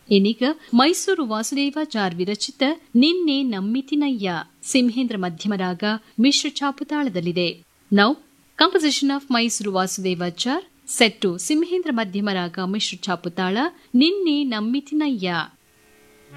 ಇನ್ನೀಗ ಮೈಸೂರು ವಾಸುದೇವಾಚಾರ್ ವಿರಚಿತ ನಿನ್ನೆ ನಮ್ಮಿತಿನಯ್ಯ ಸಿಂಹೇಂದ್ರ ಮಧ್ಯಮ ರಾಗ ಮಿಶ್ರ ಚಾಪುತಾಳದಲ್ಲಿದೆ. Now composition of Mysuru Vasudevachar set to Simhendra ಮಧ್ಯಮ ರಾಗ ಮಿಶ್ರ ಚಾಪುತಾಳ ನಿನ್ನೆ ನಮ್ಮಿತಿನಯ್ಯ.